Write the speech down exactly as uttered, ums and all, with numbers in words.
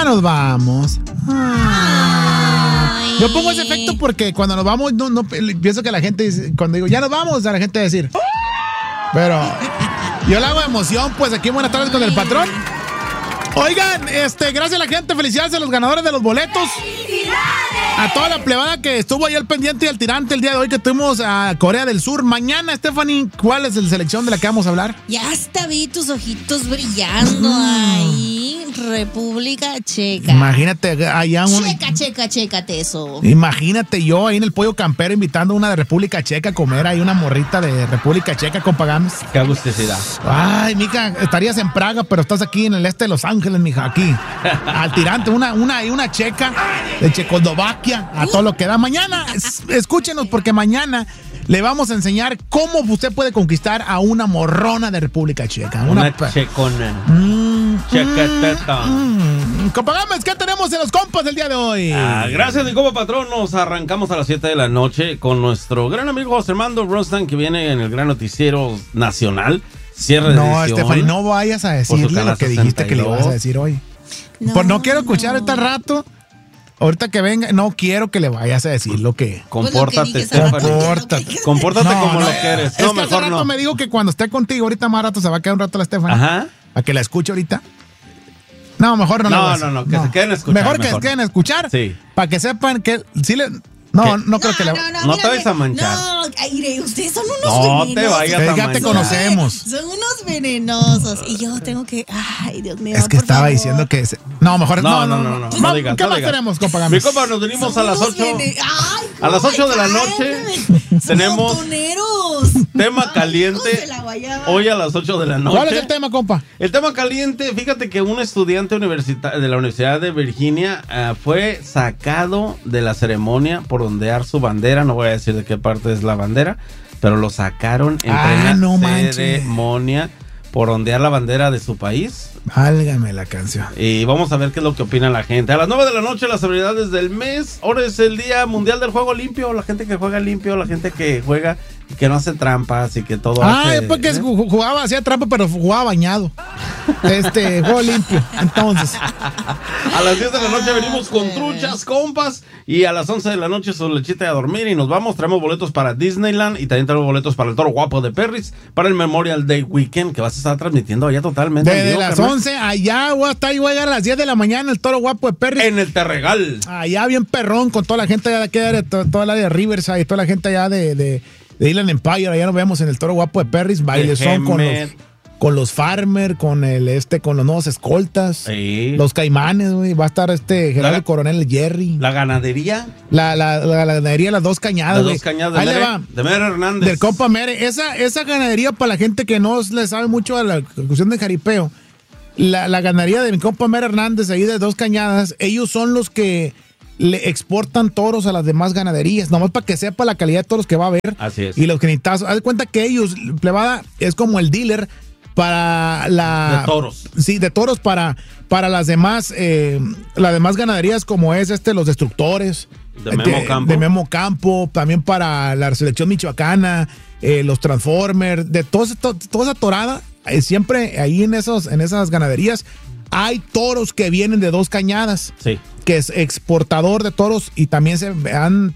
nos vamos. Ay. Yo pongo ese efecto porque cuando nos vamos, no, no pienso que la gente dice, cuando digo ya nos vamos, a la gente decir. Pero yo le hago emoción, pues aquí en Buenas Tardes con el Patrón. Oigan, este, gracias a la gente, felicidades a los ganadores de los boletos. ¡Felicidades! A toda la plebada que estuvo ahí al pendiente y al tirante el día de hoy que tuvimos a Corea del Sur. Mañana, Stephanie, ¿cuál es la selección de la que vamos a hablar? Ya hasta vi tus ojitos brillando mm. ahí. República Checa. Imagínate allá un... Checa, checa, chécate eso. Imagínate yo ahí en el Pollo Campero invitando a una de República Checa a comer ahí una morrita de República Checa con pagames. Qué agusticidad. Ay, mija, estarías en Praga, pero estás aquí en el este de Los Ángeles, mija, aquí. Al tirante, una, una, una checa de Checoslovaquia, a todo lo que da. Mañana, es, escúchenos, porque mañana le vamos a enseñar cómo usted puede conquistar a una morrona de República Checa. Una, una pe- checona. Mm, Chequeteta. Mm, Compagames, ¿qué tenemos en los compas del día de hoy? Ah, gracias, mi compa Patrón. Nos arrancamos a las siete de la noche con nuestro gran amigo José Armando Rostan, que viene en el gran noticiero nacional. Cierre de No, edición. Stephanie, no vayas a decirle lo que dijiste que le ibas a decir hoy. No, pues no quiero escuchar no. este rato. Ahorita que venga, no quiero que le vayas a decir lo que... Compórtate, pues Compórtate. Compórtate no, como no, lo que eres. Es no, que hace rato no. me dijo que cuando esté contigo, ahorita más rato se va a quedar un rato la Stephanie. Ajá. ¿A que la escuche ahorita? No, mejor no. No, no, no, que no. se queden a escuchar. Mejor, mejor. que se queden a escuchar. Sí. Para que sepan que... Sí le, no, no, no creo que le... No, no, no te vayas a manchar. No, aire, ustedes son unos no venenosos. No te vayas a manchar. Ya te conocemos. Son unos venenosos. Y yo tengo que... Ay, Dios mío, es que por estaba favor. diciendo que... Se... No, mejor... No, no, no, no. no, no, no digas, ¿Qué no más digas. tenemos, compa Games? Mi compa, nos venimos son a las ocho. Vene... Ay, a las ocho de la noche tenemos... Montoneros. Tema caliente. Hoy a las ocho de la noche. ¿Cuál es el tema, compa? El tema caliente, fíjate que un estudiante universita- de la Universidad de Virginia uh, fue sacado de la ceremonia por ondear su bandera. No voy a decir de qué parte es la bandera, pero lo sacaron en ah, plena no ceremonia manches. por ondear la bandera de su país. Válgame la canción. Y vamos a ver qué es lo que opina la gente. A las nueve de la noche, las celebridades del mes. Ahora es el Día Mundial del Juego Limpio. La gente que juega limpio, la gente que juega y que no hace trampas y que todo ah, hace... Ah, es porque ¿eh? jugaba, hacía trampa, pero jugaba bañado. Este, juego limpio. Entonces. A las diez de la noche venimos con truchas, compas. Y a las once de la noche su lechita y a dormir. Y nos vamos, traemos boletos para Disneyland. Y también traemos boletos para el Toro Guapo de Perris. Para el Memorial Day Weekend, que vas a estar transmitiendo allá totalmente. Desde vivo, las carnal. once, allá voy a estar, yo voy a llegar a las diez de la mañana, el Toro Guapo de Perris. En el Terregal. Allá bien perrón, con toda la gente allá de aquí, de to, toda la área de Riverside, toda la gente allá de, de, de Inland Empire. Allá nos vemos en el Toro Guapo de Perris. Bailes son con los, con los Farmer, con el este, con los nuevos escoltas. Sí. Los Caimanes, güey. Va a estar este Gerardo la, Coronel Jerry. La ganadería. La, la, la, la ganadería Las Dos Cañadas, Las Dos Cañadas de, Mere, va, de Mere Hernández. Del compa Mere. Esa, esa ganadería, para la gente que no le sabe mucho a la cuestión de jaripeo, la, la ganadería de mi compa Mere Hernández, ahí de Dos Cañadas, ellos son los que le exportan toros a las demás ganaderías, nomás para que sepa la calidad de toros que va a haber. Así es. Y los genitazos. Haz de cuenta que ellos, plebada, es como el dealer para la... De toros. Sí, de toros para, para las demás, eh, las demás ganaderías, como es este, los Destructores. De Memo de, Campo. De Memo Campo, también para la selección michoacana, eh, los Transformers, de todo, to, toda esa torada, eh, siempre ahí en, esos, en esas ganaderías hay toros que vienen de Dos Cañadas. Sí. Que es exportador de toros y también se han